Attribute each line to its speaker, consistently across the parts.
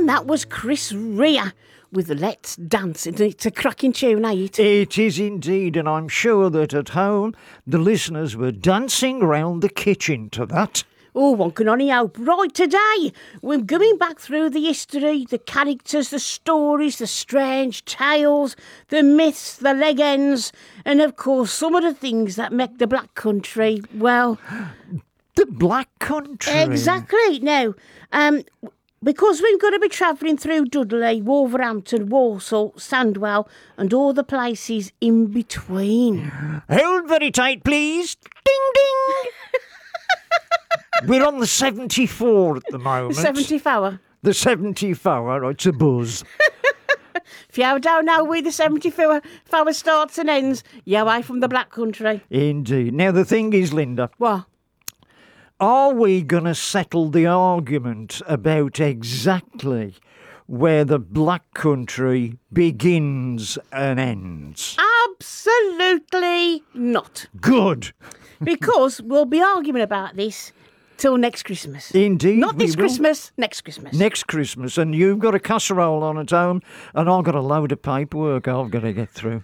Speaker 1: And that was Chris Rea with Let's Dance. It's a cracking tune, ain't it?
Speaker 2: It is indeed, and I'm sure that at home the listeners were dancing round the kitchen to that.
Speaker 1: Oh, one can only hope. Right, today we're going back through the history, the characters, the stories, the strange tales, the myths, the legends, and of course some of the things that make the Black Country, well...
Speaker 2: The Black Country?
Speaker 1: Exactly. Now, because we're going to be travelling through Dudley, Wolverhampton, Walsall, Sandwell, and all the places in between.
Speaker 2: Hold very tight, please. Ding, ding. We're on the 74 at the moment.
Speaker 1: 74?
Speaker 2: The 74, it's a buzz.
Speaker 1: If you don't know where the 74 starts and ends, you're away from the Black Country.
Speaker 2: Indeed. Now, the thing is, Linda...
Speaker 1: What?
Speaker 2: Are we going to settle the argument about exactly where the Black Country begins and ends?
Speaker 1: Absolutely not.
Speaker 2: Good.
Speaker 1: Because we'll be arguing about this till next Christmas.
Speaker 2: Indeed.
Speaker 1: Not this Christmas, next Christmas.
Speaker 2: Next Christmas. And you've got a casserole on at home, and I've got a load of paperwork I've got to get through.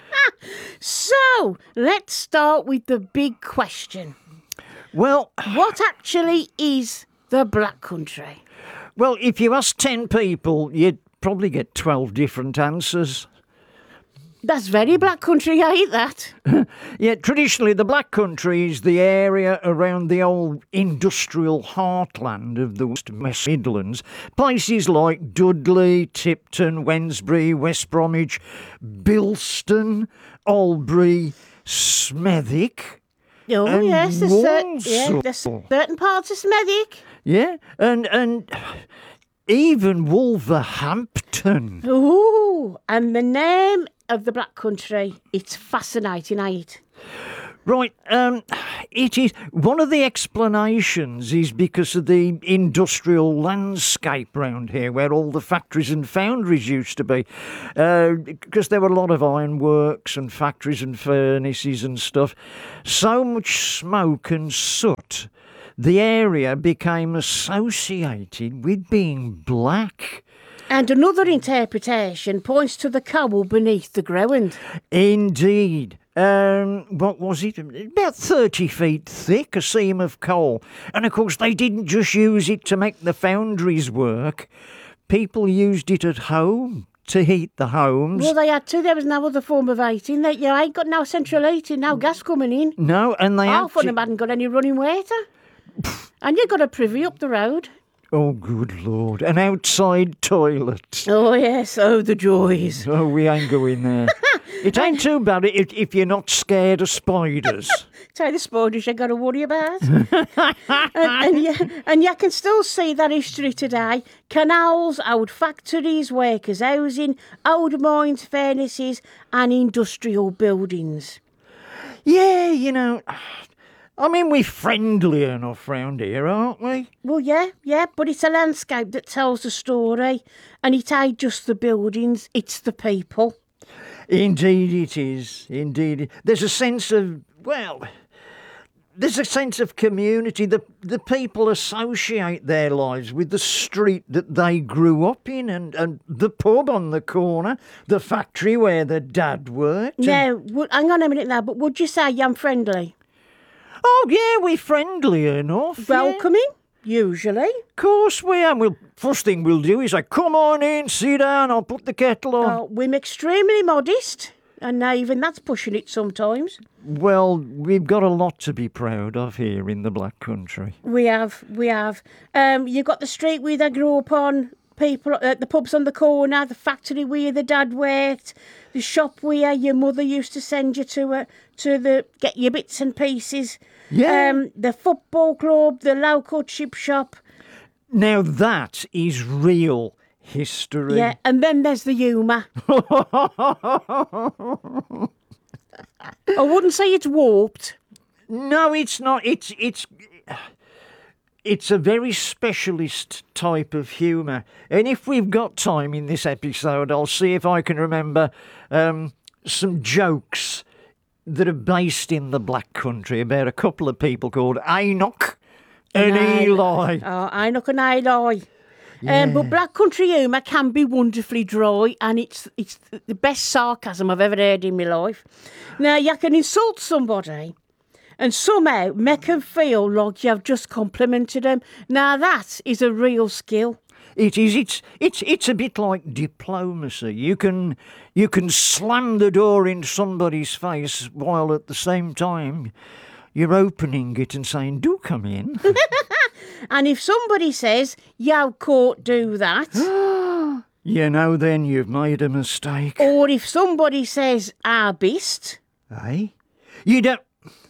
Speaker 1: So, let's start with the big question.
Speaker 2: Well...
Speaker 1: What actually is the Black Country?
Speaker 2: Well, if you ask 10 people, you'd probably get 12 different answers.
Speaker 1: That's very Black Country, ain't that?
Speaker 2: Yeah, traditionally the Black Country is the area around the old industrial heartland of the West Midlands. Places like Dudley, Tipton, Wednesbury, West Bromwich, Bilston, Albury, Smethwick.
Speaker 1: Oh, yes, there's certain parts of Smethwick.
Speaker 2: Yeah, and even Wolverhampton.
Speaker 1: Ooh, and the name of the Black Country, it's fascinating, ain't it?
Speaker 2: Right, it is. One of the explanations is because of the industrial landscape round here, where all the factories and foundries used to be. Because there were a lot of ironworks and factories and furnaces and stuff. So much smoke and soot, the area became associated with being black.
Speaker 1: And another interpretation points to the coal beneath the ground.
Speaker 2: Indeed. What was it? About 30 feet thick, a seam of coal. And of course, they didn't just use it to make the foundries work. People used it at home to heat the homes.
Speaker 1: Well, they had to. There was no other form of heating. You ain't got no central heating, no gas coming in.
Speaker 2: No, and they
Speaker 1: half of them hadn't got any running water. And you got a privy up the road.
Speaker 2: Oh, good Lord. An outside toilet.
Speaker 1: Oh, yes. Oh, the joys.
Speaker 2: Oh, we ain't going there. It ain't too bad if you're not scared of spiders.
Speaker 1: Tell the spiders you got to worry about. and you can still see that history today. Canals, old factories, workers' housing, old mines, furnaces and industrial buildings.
Speaker 2: Yeah, you know... I mean, we're friendly enough round here, aren't we?
Speaker 1: Well, yeah, but it's a landscape that tells the story. And it ain't just the buildings, it's the people.
Speaker 2: Indeed it is, indeed. There's a sense of, there's a sense of community. The people associate their lives with the street that they grew up in and the pub on the corner, the factory where their dad worked.
Speaker 1: Now, hang on a minute now, but would you say I'm friendly?
Speaker 2: Oh, yeah, we're friendly enough.
Speaker 1: Welcoming, usually.
Speaker 2: Of course we are. First thing we'll do is say, come on in, sit down, I'll put the kettle on.
Speaker 1: Oh, we're extremely modest, and even that's pushing it sometimes.
Speaker 2: Well, we've got a lot to be proud of here in the Black Country.
Speaker 1: We have. You've got the street where they grew up on, people, the pubs on the corner, the factory where the dad worked, the shop where your mother used to send you to get your bits and pieces.
Speaker 2: Yeah.
Speaker 1: The football club, the local chip shop.
Speaker 2: Now that is real history.
Speaker 1: Yeah, and then there's the humour. I wouldn't say it's warped.
Speaker 2: No, it's not. It's a very specialist type of humour. And if we've got time in this episode, I'll see if I can remember some jokes that are based in the Black Country about a couple of people called Enoch and Eli.
Speaker 1: Oh, Enoch and Eli. But Black Country humour can be wonderfully dry, and it's the best sarcasm I've ever heard in my life. Now, you can insult somebody and somehow make them feel like you've just complimented them. Now, that is a real skill.
Speaker 2: It is. It's a bit like diplomacy. You can slam the door in somebody's face while at the same time you're opening it and saying, "Do come in."
Speaker 1: And if somebody says, "You can't do that,"
Speaker 2: you know then you've made a mistake.
Speaker 1: or if somebody says, "Our beast,"
Speaker 2: Eh? You don't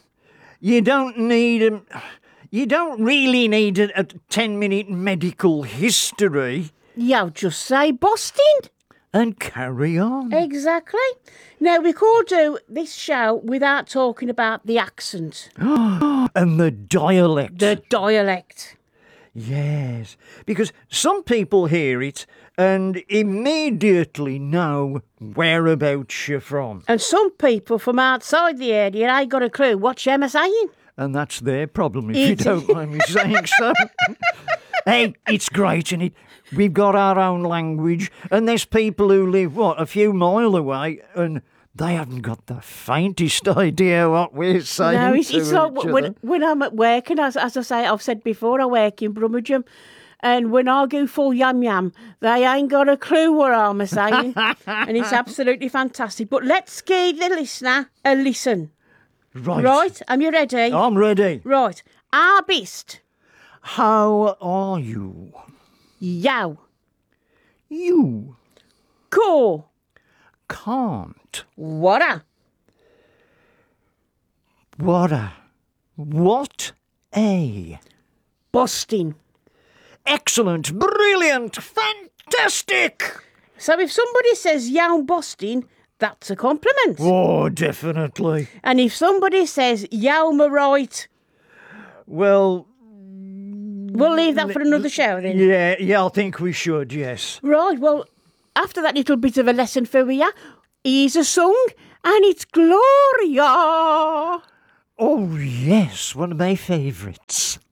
Speaker 2: need You don't really need a 10-minute medical history.
Speaker 1: you just say "Boston."
Speaker 2: And carry on.
Speaker 1: Exactly. Now, we can't do this show without talking about the accent.
Speaker 2: And the dialect.
Speaker 1: The dialect.
Speaker 2: Yes, because some people hear it and immediately know whereabouts you're from.
Speaker 1: And some people from outside the area ain't got a clue what you're saying.
Speaker 2: And that's their problem, if you don't mind me saying so. Hey, it's great, and we've got our own language, and there's people who live, a few miles away, and they haven't got the faintest idea what we're saying.
Speaker 1: No, it's
Speaker 2: to
Speaker 1: like
Speaker 2: each other.
Speaker 1: when I'm at work, and as I say, I've said before, I work in Brummagem, and when I go full yum yum, they ain't got a clue what I'm saying, and it's absolutely fantastic. But let's give the listener a listen. Right? Are you ready?
Speaker 2: I'm ready.
Speaker 1: Right. Our beast.
Speaker 2: How are you?
Speaker 1: Yow.
Speaker 2: You
Speaker 1: Cool.
Speaker 2: can't.
Speaker 1: Whatta.
Speaker 2: What a.
Speaker 1: Busting.
Speaker 2: Excellent, brilliant, fantastic.
Speaker 1: So if somebody says yow busting, that's a compliment.
Speaker 2: Oh, definitely.
Speaker 1: And if somebody says yow me right,
Speaker 2: Well,
Speaker 1: we'll leave that for another show then.
Speaker 2: yeah, I think we should, yes.
Speaker 1: Right, well, after that little bit of a lesson for you, here's a song, and it's Gloria.
Speaker 2: Oh, yes, one of my favourites.